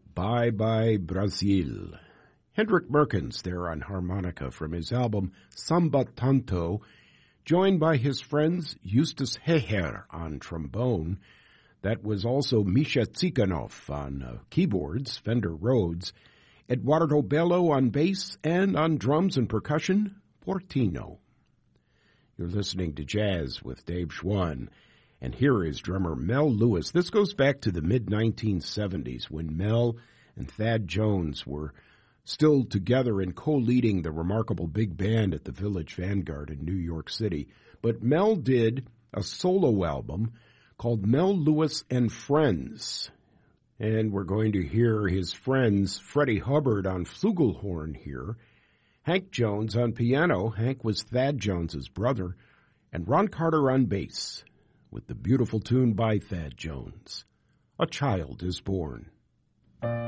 Bye Bye Brazil. Hendrik Merkens there on harmonica from his album Samba Tanto, joined by his friends Justus Heher on trombone. That was also Misha Tsikhanov on keyboards, Fender Rhodes, Eduardo Bello on bass, and on drums and percussion, Portino. You're listening to Jazz with Dave Schwann, and here is drummer Mel Lewis. This goes back to the mid-1970s when Mel and Thad Jones were still together and co-leading the remarkable big band at the Village Vanguard in New York City. But Mel did a solo album called Mel Lewis and Friends. And we're going to hear his friends, Freddie Hubbard on flugelhorn here, Hank Jones on piano, Hank was Thad Jones's brother, and Ron Carter on bass, with the beautiful tune by Thad Jones, A Child is Born.